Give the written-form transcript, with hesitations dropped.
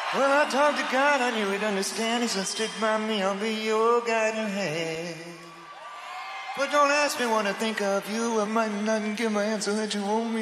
Well, I talked to God, I knew he'd understand. He said, stick by me, I'll be your guiding hand. But don't ask me what I think of you. I might not give my answer that you want me